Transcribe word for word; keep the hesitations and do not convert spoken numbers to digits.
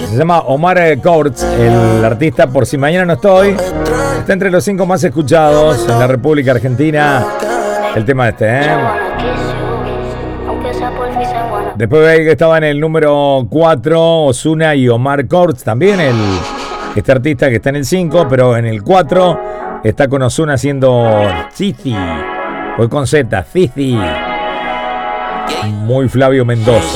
Se llama Omar Courtz, el artista, por si mañana no estoy. Está entre los cinco más escuchados en la República Argentina. El tema este, ¿eh? Después veis que estaba en el número cuatro Ozuna y Omar Courtz, también el, este artista que está en el cinco, pero en el cuatro está con Ozuna haciendo Cici, hoy con Z, Cici. Muy Flavio Mendoza.